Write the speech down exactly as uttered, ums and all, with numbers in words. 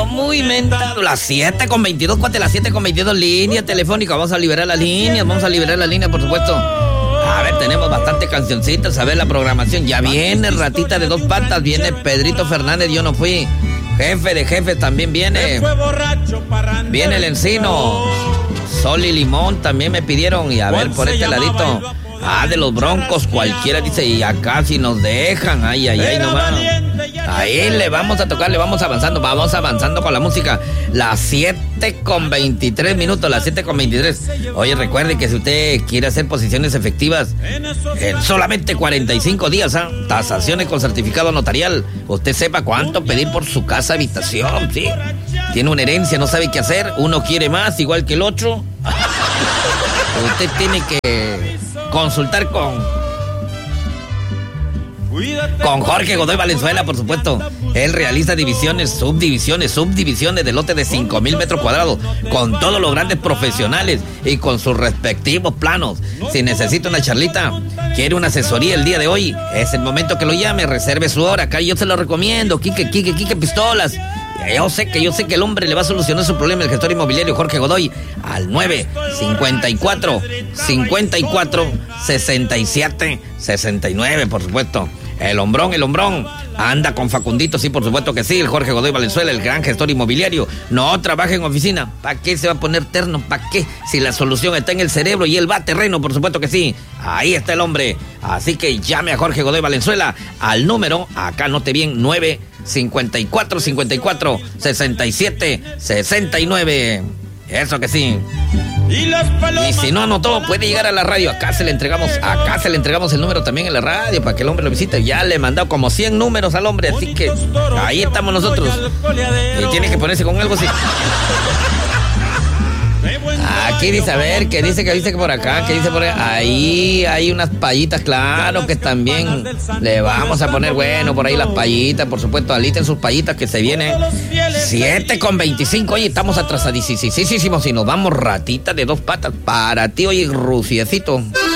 mentado, muy mentado. Las siete con veintidós, cuate, las siete con veintidós, línea telefónica. Vamos a liberar las líneas, vamos a liberar las líneas, por supuesto. A ver, tenemos bastante cancioncitas, a ver la programación. Ya viene Ratita de Dos Patas, viene Pedrito Fernández, yo no fui. Jefe de Jefes también viene. Viene el Encino. Sol y Limón también me pidieron. Y a ver, por este ladito. Ah, de los Broncos, cualquiera dice, y acá si nos dejan, ay, ay, ay, nomás. Ahí le vamos a tocar, le vamos avanzando, vamos avanzando con la música. Las siete con veintitrés minutos, las siete con veintitrés. Oye, recuerde que si usted quiere hacer posiciones efectivas en solamente cuarenta y cinco días, ¿ah? Tasaciones con certificado notarial. Usted sepa cuánto pedir por su casa habitación, ¿sí? Tiene una herencia, no sabe qué hacer, uno quiere más, igual que el otro. Usted tiene que consultar con con Jorge Godoy Valenzuela, por supuesto. Él realiza divisiones, subdivisiones, subdivisiones de lote de cinco mil metros cuadrados, con todos los grandes profesionales y con sus respectivos planos. Si necesita una charlita, quiere una asesoría el día de hoy, es el momento que lo llame, reserve su hora. Acá yo se lo recomiendo, Quique, Quique, Quique Pistolas. Yo sé que yo sé que el hombre le va a solucionar su problema, el gestor inmobiliario Jorge Godoy, al nueve cincuenta y cuatro, cincuenta y cuatro, sesenta y siete, sesenta y nueve, por supuesto. El hombrón, el hombrón. Anda con Facundito, sí, por supuesto que sí. El Jorge Godoy Valenzuela, el gran gestor inmobiliario. No trabaja en oficina. ¿Para qué se va a poner terno? ¿Para qué? Si la solución está en el cerebro y él va a terreno, por supuesto que sí. Ahí está el hombre. Así que llame a Jorge Godoy Valenzuela al número, acá note bien, nueve cincuenta y cuatro, cincuenta y cuatro, sesenta y siete, sesenta y nueve. Eso que sí. Y, y si no anotó, puede llegar a la radio. Acá se le entregamos, acá se le entregamos el número también en la radio para que el hombre lo visite. Ya le he mandado como cien números al hombre, así que ahí estamos nosotros. Y tiene que ponerse con algo así. Aquí dice, a ver, que dice que dice que por acá, que dice por ahí. Ahí hay unas payitas, claro que también le vamos a poner, bueno, por ahí las payitas, por supuesto, alisten sus payitas que se vienen. siete con veinticinco, oye, estamos atrasadísimos. Si nos vamos Ratita de Dos Patas para ti, oye, Rufiecito.